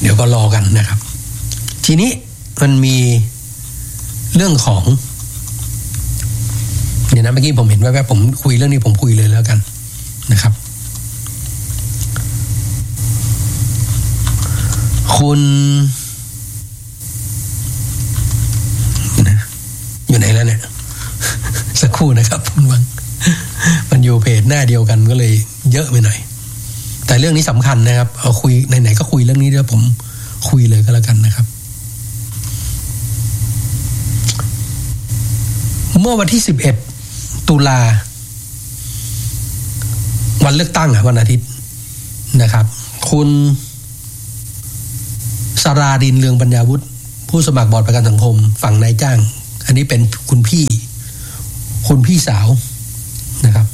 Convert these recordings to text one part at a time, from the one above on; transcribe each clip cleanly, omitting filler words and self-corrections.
เดี๋ยวก็รอกันนะครับทีนี้มันมีเรื่องของเดี๋ยวนะเมื่อกี้ผมเห็นแวบๆผมคุยเรื่องนี้ผมคุยเลยแล้วกันนะครับคุณอยู่ไหนแล้วเนี่ยสักครู่นะครับคุณวังมันอยู่เพจหน้าเดียวกันก็เลยเยอะไปหน่อยแต่เรื่องนี้สำคัญนะครับเอาคุยไหนๆก็คุยเรื่องนี้แล้วผมคุยเลยก็แล้วกันนะครับเมื่อวันที่11ตุลาวันเลือกตั้งวันอาทิตย์นะครับคุณสราดินเรืองปัญญาวุฒิผู้สมัครบอร์ดประกันสังคมฝั่งนายจ้างอันนี้เป็นคุณพี่สาวนะครับ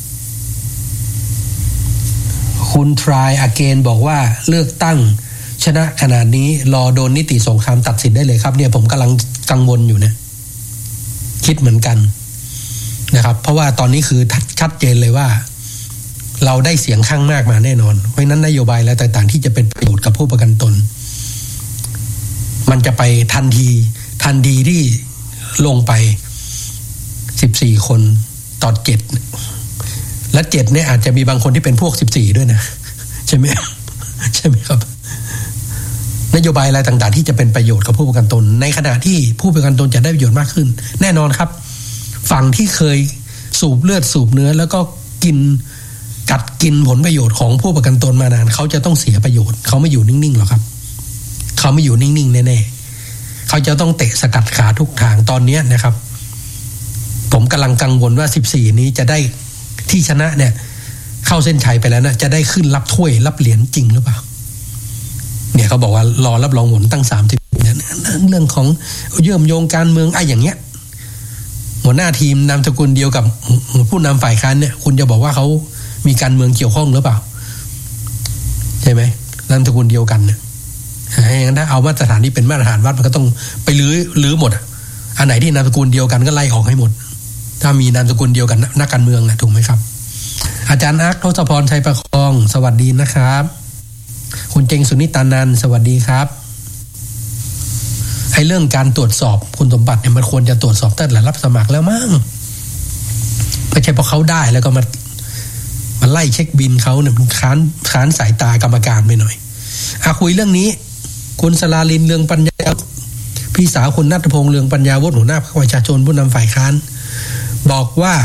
คุณทรายอเกนบอกว่าเลือกตั้งชนะขนาดนี้รอโดนนิติสงครามตัดสินได้เลยครับเนี่ยผมกำลังกังวลอยู่นะคิดเหมือนกันนะครับเพราะว่าตอนนี้คือชัดเจนเลยว่าเราได้เสียงข้างมากมาแน่นอนเพราะนั้นนโยบายและต่างๆที่จะเป็นประโยชน์กับผู้ประกันตนมันจะไปทันทีที่ลงไป14คนต่อ7และ7เนี่ยอาจจะมีบางคนที่เป็นพวก14ด้วยนะใช่ไหมครับนโยบายอะไรต่างๆที่จะเป็นประโยชน์กับผู้ประกันตนในขณะที่ผู้ประกันตนจะได้ประโยชน์มากขึ้นแน่นอนครับฝั่งที่เคยสูบเลือดสูบเนื้อแล้วก็กัดกินผลประโยชน์ของผู้ประกันตนมานานเขาจะต้องเสียประโยชน์เขาไม่อยู่นิ่งๆหรอกครับเขาไม่อยู่นิ่งๆแน่ๆเขาจะต้องเตะสกัดขาทุกทางตอนนี้นะครับผมกำลังกังวลว่า14นี้จะได้ที่ชนะเนี่ยเข้าเส้นชัยไปแล้วนะจะได้ขึ้นรับถ้วยรับเหรียญจริงหรือเปล่าเนี่ยเขาบอกว่ารอรับรองผลตั้ง30เนี่ยเรื่องของเยื่อมโยงการเมืองอย่างเงี้ยหัวหน้าทีมนามสกุลเดียวกับผู้นำฝ่ายค้านเนี่ยคุณจะบอกว่าเขามีการเมืองเกี่ยวข้องหรือเปล่าใช่ไหมนามสกุลเดียวกันเนี่ยถ้าเอามาตรฐานที่เป็นมาตรฐานวัดมันก็ต้องไปลื้อหมดอันไหนที่นามสกุลเดียวกันก็ไล่ออกให้หมดถ้ามีนามสกุลเดียวกันนักการเมืองถูกไหมครับอาจารย์อาร์คทศพรชัยประคองสวัสดีนะครับคุณเจงสุนิตานันท์สวัสดีครับไอ้เรื่องการตรวจสอบคุณสมบัติเนี่ยมันควรจะตรวจสอบตั้งแต่รับสมัครแล้วมั้งไม่ใช่พอเขาได้แล้วก็มาไล่เช็คบินเขาเนี่ยมันค้านสายตากรรมการไปหน่อยคุยเรื่องนี้คุณสราลินเรืองปัญญาพี่สาวคุณณัฐพงษ์เรืองปัญญาวุฒิหัวหน้าพรรคประชาชนผู้นำฝ่ายค้านบอกว่า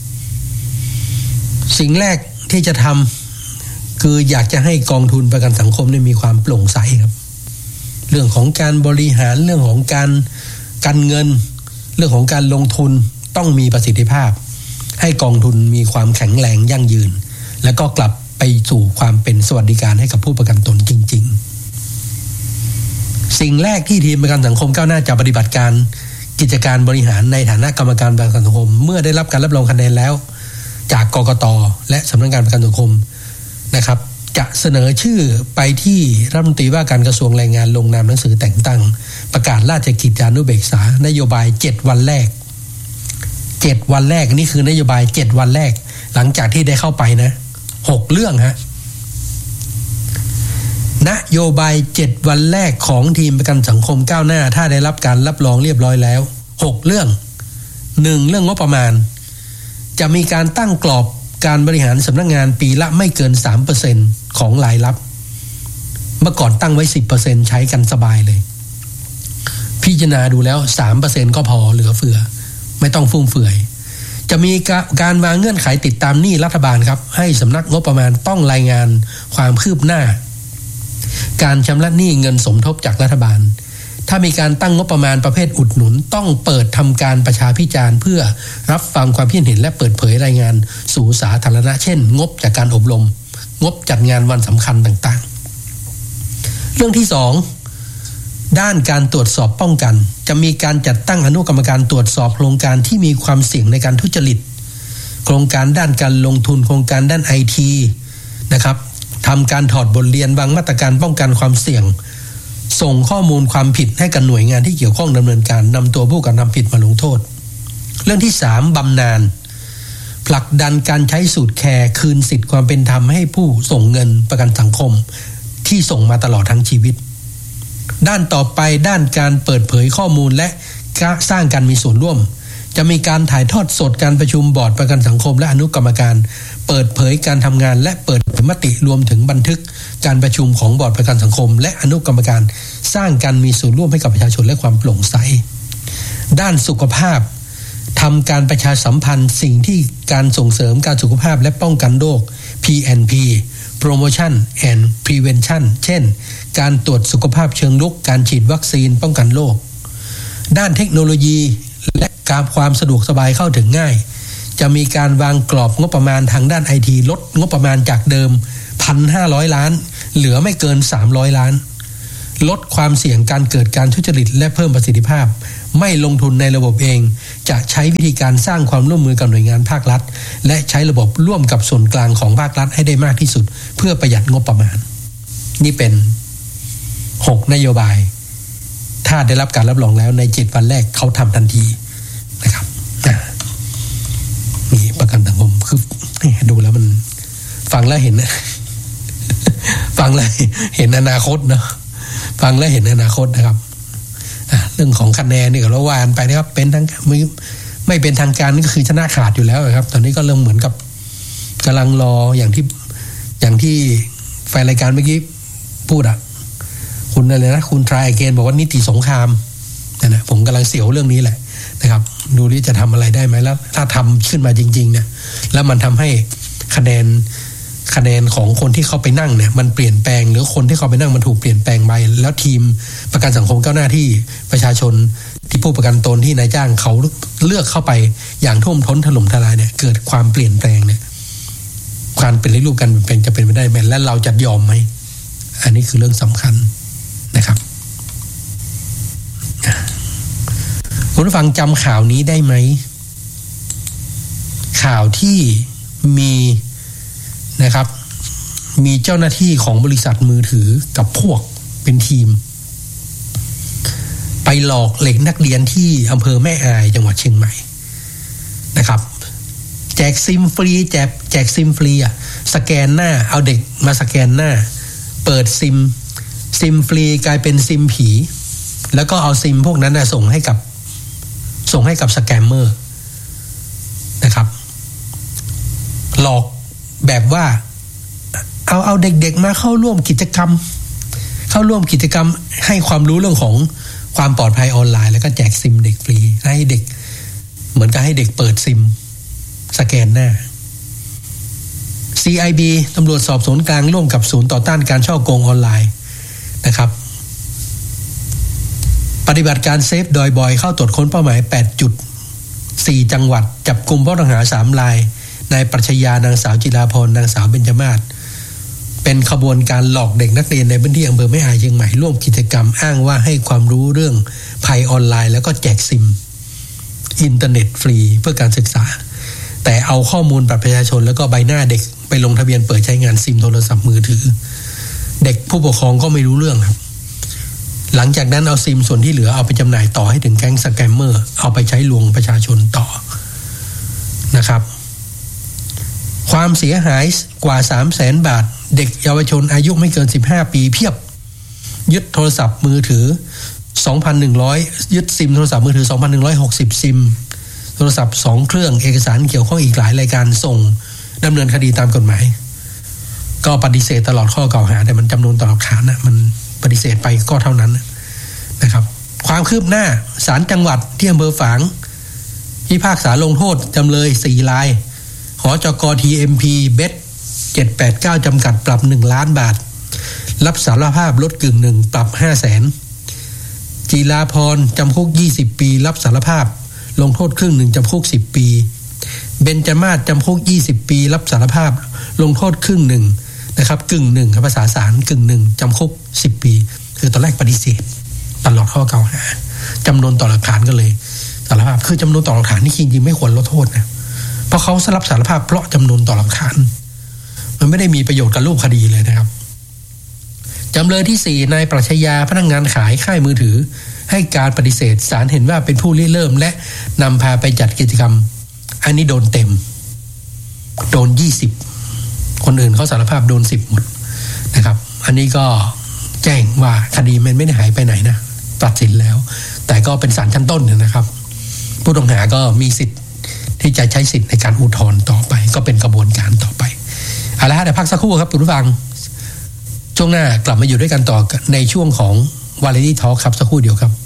สิ่งแรกที่จะทำคืออยากจะให้กองทุนประกันสังคมเนี่ยมีความโปร่งใสครับเรื่องของการบริหารเรื่องของการเงินเรื่องของการลงทุนต้องมีประสิทธิภาพให้กองทุนมีความแข็งแรงยั่งยืนแล้วก็กลับไปสู่ความเป็นสวัสดิการให้กับผู้ประกันตนจริงๆสิ่งแรกที่ทีมประกันสังคมก้าวหน้าจะปฏิบัติการกิจการบริหารในฐานะกรรมการประกันสังคมเมื่อได้รับการรับรองคะแนนแล้วจากกกต.และสำนักงานประกันสังคมนะครับจะเสนอชื่อไปที่รัฐมนตรีว่าการกระทรวงแรงงานลงนามหนังสือแต่งตั้งประกาศราชกิจจานุเบกษานโยบาย7วันแรกนี่คือนโยบาย7วันแรกหลังจากที่ได้เข้าไปนะ6เรื่องฮะนโยบาย7วันแรกของทีมประกันสังคมก้าวหน้าถ้าได้รับการรับรองเรียบร้อยแล้ว6เรื่อง1เรื่องงบประมาณจะมีการตั้งกรอบการบริหารสำนักงานปีละไม่เกิน 3% ของรายรับเมื่อก่อนตั้งไว้ 10% ใช้กันสบายเลยพิจารณาดูแล้ว 3% ก็พอเหลือเฟือไม่ต้องฟุ่มเฟือยจะมีการวางเงื่อนไขติดตามหนี้รัฐบาลครับให้สำนักงบประมาณต้องรายงานความคืบหน้าการชำระหนี้เงินสมทบจากรัฐบาลถ้ามีการตั้งงบประมาณประเภทอุดหนุนต้องเปิดทำการประชาพิจารณ์เพื่อรับฟังความคิดเห็นและเปิดเผยรายงานสู่สาธารณะเช่นงบจากการอบรมงบจัดงานวันสำคัญต่างๆเรื่องที่2ด้านการตรวจสอบป้องกันจะมีการจัดตั้งอนุกรรมการตรวจสอบโครงการที่มีความเสี่ยงในการทุจริตโครงการด้านการลงทุนโครงการด้าน IT นะครับทำการถอดบทเรียนวางมาตรการป้องกันความเสี่ยงส่งข้อมูลความผิดให้กับหน่วยงานที่เกี่ยวข้องดำเนินการนำตัวผู้กระทำผิดมาลงโทษเรื่องที่3บำนาญผลักดันการใช้สูตรแคร์คืนสิทธิความเป็นธรรมให้ผู้ส่งเงินประกันสังคมที่ส่งมาตลอดทั้งชีวิตด้านต่อไปด้านการเปิดเผยข้อมูลและสร้างการมีส่วนร่วมจะมีการถ่ายทอดสดการประชุมบอร์ดประกันสังคมและอนุกรรมการเปิดเผยการทำงานและเปิดเผยมติรวมถึงบันทึกการประชุมของบอร์ดประกันสังคมและอนุกรรมการสร้างการมีส่วนร่วมให้กับประชาชนและความโปร่งใสด้านสุขภาพทำการประชาสัมพันธ์สิ่งที่การส่งเสริมการสุขภาพและป้องกันโรค PNP Promotion and Prevention เช่นการตรวจสุขภาพเชิงรุกการฉีดวัคซีนป้องกันโรคด้านเทคโนโลยีและการความสะดวกสบายเข้าถึงง่ายจะมีการวางกรอบงบประมาณทางด้าน IT ลดงบประมาณจากเดิม 1,500 ล้านเหลือไม่เกิน300ล้านลดความเสี่ยงการเกิดการทุจริตและเพิ่มประสิทธิภาพไม่ลงทุนในระบบเองจะใช้วิธีการสร้างความร่วมมือกับหน่วยงานภาครัฐและใช้ระบบร่วมกับส่วนกลางของภาครัฐให้ได้มากที่สุดเพื่อประหยัดงบประมาณนี่เป็น6นโยบายถ้าได้รับการรับรองแล้วใน7วันแรกเขาทำทันทีนะครับนี่ประกันสังคมคือดูแล้วมันฟังแล้วเห็นฟังแล้วเห็นอนาคตเนาะฟังแล้วเห็นอนาคตนะครับเรื่องของคะแนนนี่ก็เราว่ากันไปนะครับเป็นทางไม่เป็นทางการนี่ก็คือชนะขาดอยู่แล้วครับตอนนี้ก็เริ่มเหมือนกับกำลังรออย่างที่แฟนรายการเมื่อกี้พูดคุณอะไรนะคุณทรายเกนบอกว่านิติสงครามนะผมกำลังเสียวเรื่องนี้แหละนะครับดูดิจะทำอะไรได้ไหมแล้วถ้าทำขึ้นมาจริงๆเนี่ยแล้วมันทำให้คะแนนของคนที่เข้าไปนั่งเนี่ยมันเปลี่ยนแปลงหรือคนที่เข้าไปนั่งมันถูกเปลี่ยนแปลงไปแล้วทีมประกันสังคมก้าวหน้าที่ประชาชนที่ผู้ประกันตนที่นายจ้างเขาเลือกเข้าไปอย่างท่วมท้นถล่มทลายเนี่ยเกิดความเปลี่ยนแปลงเนี่ยการเป็นรูปกันเป็นจะเป็นไปได้ไหมและเราจะยอมไหมอันนี้คือเรื่องสำคัญนะครับคุณผู้ฟังจำข่าวนี้ได้ไหมข่าวที่มีนะครับมีเจ้าหน้าที่ของบริษัทมือถือกับพวกเป็นทีมไปหลอกเด็กนักเรียนที่อำเภอแม่อายจังหวัดเชียงใหม่นะครับแจกซิมฟรีแจกซิมฟรีสแกนหน้าเอาเด็กมาสแกนหน้าเปิดซิมฟรีกลายเป็นซิมผีแล้วก็เอาซิมพวกนั้นส่งให้กับสแกมเมอร์นะครับหลอกแบบว่าเอาเด็กๆมาเข้าร่วมกิจกรรมให้ความรู้เรื่องของความปลอดภัยออนไลน์แล้วก็แจกซิมเด็กฟรีให้เด็กเหมือนกับให้เด็กเปิดซิมสแกนหน้า CIB ตำรวจสอบสวนกลางร่วมกับศูนย์ต่อต้านการฉ้อโกงออนไลน์นะครับปฏิบัติการเซฟดอยบอยเข้าตรวจค้นเป้าหมาย 8.4 จังหวัดจับกุมผู้ต้องหา3รายนายปรัชญานางสาวจิราพรนางสาวเบญจมาศเป็นขบวนการหลอกเด็กนักเรียนในพื้นที่อำเภอแม่อายเชียงใหม่ร่วมกิจกรรมอ้างว่าให้ความรู้เรื่องภัยออนไลน์แล้วก็แจกซิมอินเทอร์เน็ตฟรีเพื่อการศึกษาแต่เอาข้อมูลบัตรประชาชนแล้วก็ใบหน้าเด็กไปลงทะเบียนเปิดใช้งานซิมโทรศัพท์มือถือเด็กผู้ปกครองก็ไม่รู้เรื่องครับหลังจากนั้นเอาซิมส่วนที่เหลือเอาไปจำหน่ายต่อให้ถึงแก๊งสแกมเมอร์เอาไปใช้ลวงประชาชนต่อนะครับความเสียหายกว่า 300,000 บาทเด็กเยาวชนอายุไม่เกิน15ปีเพียบยึดโทรศัพท์มือถือ 2,100 ยึดซิมโทรศัพท์มือถือ 2,160 ซิมโทรศัพท์2เครื่องเอกสารเกี่ยวข้องอีกหลายรายการส่งดำเนินคดีตามกฎหมายก็ปฏิเสธตลอดข้อกล่าวหาแต่มันจำนวนต่อหลักฐานมันปฏิเสธไปก็เท่านั้นนะครับความคืบหน้าศาลจังหวัดที่อำเภอฝางพิพากษาลงโทษจำเลย4รายหจก TMP เบส789จำกัดปรับ1ล้านบาทรับสารภาพลดกึ่งหนึ่งปรับ 500,000 จิราพรจำคุก20ปีรับสารภาพลงโทษครึ่งหนึ่งจำคุก10ปีเบญจมาศจำคุก20ปีรับสารภาพลงโทษครึ่งหนึ่งนะครับกึ่งหนึ่งครับภาษาศาลกึ่งหนึ่งจำคุก10ปีคือตอนแรกปฏิเสธตลอดข้อกล่าวหาจำนวนต่อหลักฐานก็เลยสารภาพคือจำนวนต่อหลักฐานนี่จริงๆไม่ควรลดโทษนะเพราะเขารับสารภาพเพราะจำนวนต่อหลักฐานมันไม่ได้มีประโยชน์กับรูปคดีเลยนะครับจำเลยที่4นายปรัชญาพนักงานขายค่ายมือถือให้การปฏิเสธศาลเห็นว่าเป็นผู้ริเริ่มและนำพาไปจัดกิจกรรมอันนี้โดนเต็มโดน20คนอื่นเขาสารภาพโดน10หมดนะครับอันนี้ก็แจ้งว่าคดีมันไม่ได้หายไปไหนนะตัดสินแล้วแต่ก็เป็นศาลชั้นต้นนะครับผู้ต้องหาก็มีสิทธิ์ที่จะใช้สิทธิ์ในการอุทธรณ์ต่อไปก็เป็นกระบวนการต่อไปเอาละเดี๋ยวพักสักครู่ครับคุณผู้ฟังช่วงหน้ากลับมาอยู่ด้วยกันต่อในช่วงของ Variety Talk ครับสักครู่เดียวครับ